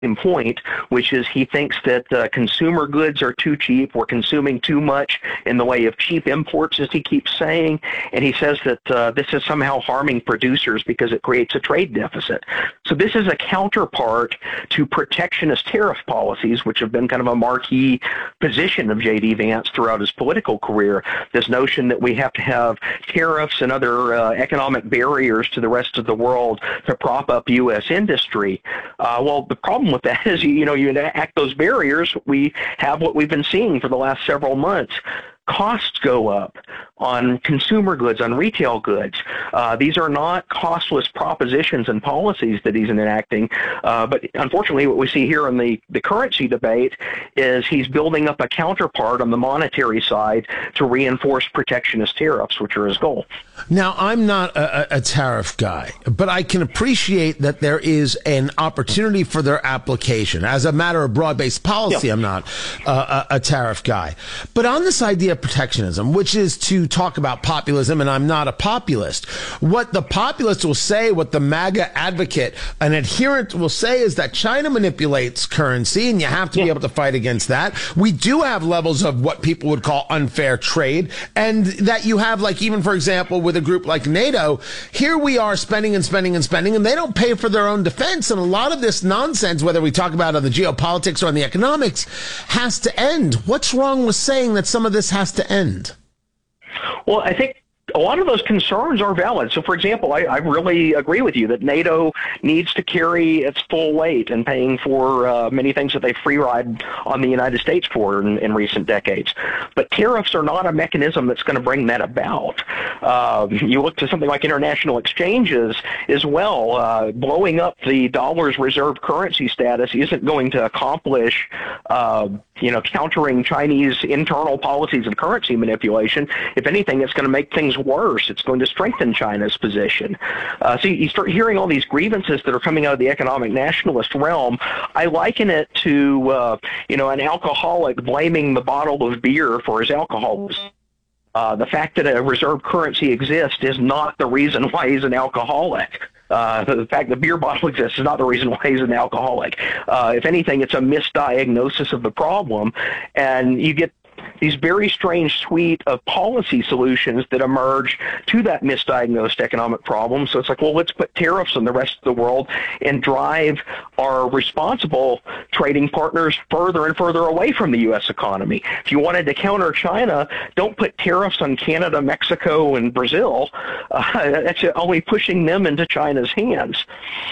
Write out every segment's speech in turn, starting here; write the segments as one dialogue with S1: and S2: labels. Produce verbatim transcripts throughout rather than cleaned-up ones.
S1: point, which is he thinks that uh, consumer goods are too cheap. We're consuming too much in the way of cheap imports, as he keeps saying. And he says that uh, this is somehow harming producers because it creates a trade deficit. So this is a counterpart to protectionist tariff policies, which have been kind of a marquee position of J D. Vance throughout his political career. This notion that we have to have tariffs and other uh, economic barriers to the rest of the world to prop up U S industry. Uh, well, the problem with that is, you, you know, you enact those barriers, we have what we've been seeing for the last several months. Costs go up on consumer goods, on retail goods. Uh, these are not costless propositions and policies that he's enacting. Uh, but unfortunately, what we see here in the, the currency debate is he's building up a counterpart on the monetary side to reinforce protectionist tariffs, which are his goal.
S2: Now, I'm not a, a tariff guy, but I can appreciate that there is an opportunity for their application. As a matter of broad-based policy, yeah. I'm not uh, a, a tariff guy. But on this idea of protectionism, which is to talk about populism, and I'm not a populist, what the populist will say, what the MAGA advocate, an adherent will say is that China manipulates currency, and you have to yeah. be able to fight against that. We do have levels of what people would call unfair trade, and that you have, like, even, for example, with a group like NATO, here we are spending and spending and spending, and they don't pay for their own defense. And a lot of this nonsense, whether we talk about on the geopolitics or on the economics, has to end. What's wrong with saying that some of this has to end?
S1: Well, I think a lot of those concerns are valid. So, for example, I, I really agree with you that NATO needs to carry its full weight in paying for uh, many things that they free ride on the United States for in, in recent decades. But tariffs are not a mechanism that's going to bring that about. Uh, you look to something like international exchanges as well. Uh, blowing up the dollar's reserve currency status isn't going to accomplish uh, you know, countering Chinese internal policies of currency manipulation. If anything, it's going to make things worse. It's going to strengthen China's position. Uh, so you start hearing all these grievances that are coming out of the economic nationalist realm. I liken it to, uh, you know, an alcoholic blaming the bottle of beer for his alcoholism. Uh, the fact that a reserve currency exists is not the reason why he's an alcoholic. Uh, the fact the beer bottle exists is not the reason why he's an alcoholic. Uh, if anything, it's a misdiagnosis of the problem, and you get these very strange suite of policy solutions that emerge to that misdiagnosed economic problem. So it's like, well, let's put tariffs on the rest of the world and drive our responsible trading partners further and further away from the U S economy. If you wanted to counter China, don't put tariffs on Canada, Mexico, and Brazil. Uh, that's only pushing them into China's hands.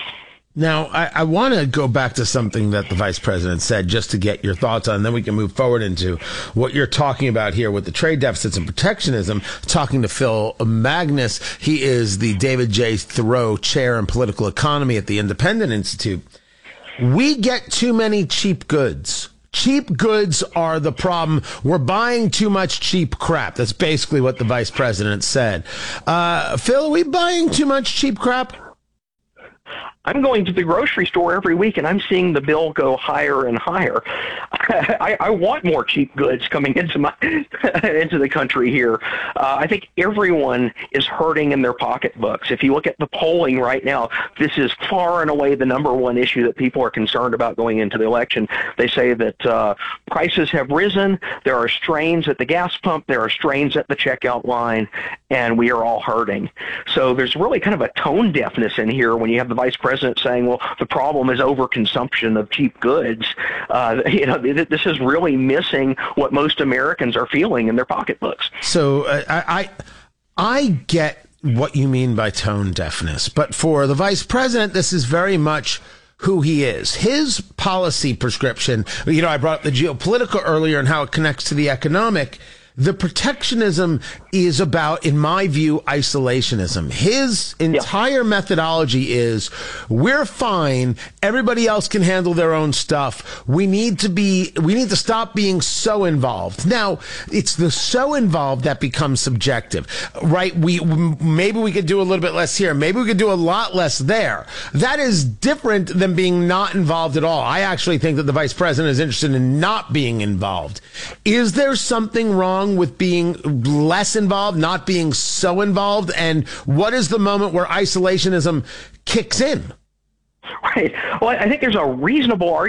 S2: Now, I, I want to go back to something that the vice president said just to get your thoughts on, and then we can move forward into what you're talking about here with the trade deficits and protectionism. Talking to Phil Magnus. He is the David J. Thoreau Chair in Political Economy at the Independent Institute. We get too many cheap goods. Cheap goods are the problem. We're buying too much cheap crap. That's basically what the vice president said. Uh, Phil, are we buying too much cheap crap?
S1: I'm going to the grocery store every week, and I'm seeing the bill go higher and higher. I, I want more cheap goods coming into my into the country here. Uh, I think everyone is hurting in their pocketbooks. If you look at the polling right now, this is far and away the number one issue that people are concerned about going into the election. They say that uh, prices have risen. There are strains at the gas pump. There are strains at the checkout line, and we are all hurting. So there's really kind of a tone deafness in here when you have the vice president saying, well, the problem is overconsumption of cheap goods. Uh, you know, this is really missing what most Americans are feeling in their pocketbooks.
S2: So uh, I, I get what you mean by tone deafness, but for the vice president, this is very much who he is. His policy prescription, you know, I brought up the geopolitical earlier and how it connects to the economic. The protectionism is about, in my view, isolationism. His entire yeah. methodology is, we're fine. Everybody else can handle their own stuff. We need to be, we need to stop being so involved. Now, it's the so involved that becomes subjective, right? We, maybe we could do a little bit less here. Maybe we could do a lot less there. That is different than being not involved at all. I actually think that the vice president is interested in not being involved. Is there something wrong with being less involved, not being so involved? And what is the moment where isolationism kicks in?
S1: Right. Well, I think there's a reasonable